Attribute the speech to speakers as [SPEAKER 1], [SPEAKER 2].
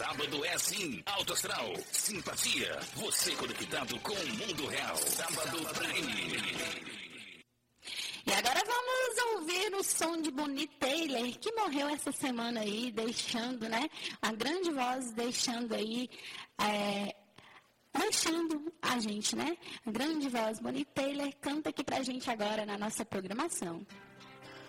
[SPEAKER 1] Sábado é assim. Alto Astral, simpatia. Você conectado com o mundo real. Sábado Prime.
[SPEAKER 2] E agora vamos ouvir o som de Bonnie Tyler, que morreu essa semana aí, deixando, né? A grande voz deixando aí, deixando a gente, né? A grande voz, Bonnie Tyler, canta aqui pra gente agora na nossa programação.